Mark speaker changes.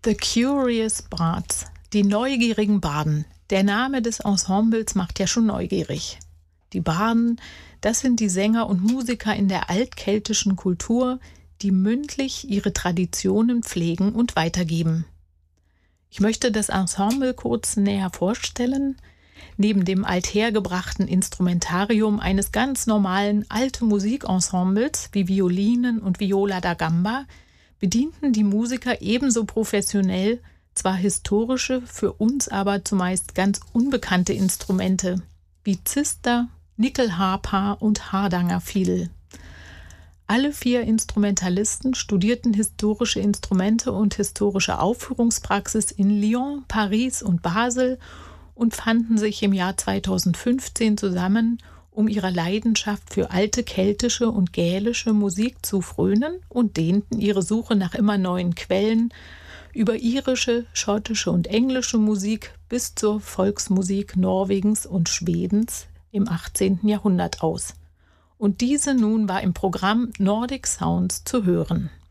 Speaker 1: The Curious Bards, die neugierigen Barden. Der Name des Ensembles macht ja schon neugierig. Die Barden, das sind die Sänger und Musiker in der altkeltischen Kultur, die mündlich ihre Traditionen pflegen und weitergeben. Ich möchte das Ensemble kurz näher vorstellen. Neben dem althergebrachten Instrumentarium eines ganz normalen alte Musikensembles wie Violinen und Viola da Gamba bedienten die Musiker ebenso professionell zwar historische, für uns aber zumeist ganz unbekannte Instrumente wie Zister, Nickelharpa und Hardanger Fiedel. Alle 4 Instrumentalisten studierten historische Instrumente und historische Aufführungspraxis in Lyon, Paris und Basel und fanden sich im Jahr 2015 zusammen, um ihrer Leidenschaft für alte keltische und gälische Musik zu frönen und dehnten ihre Suche nach immer neuen Quellen über irische, schottische und englische Musik bis zur Volksmusik Norwegens und Schwedens im 18. Jahrhundert aus. Und diese nun war im Programm Nordic Sounds zu hören.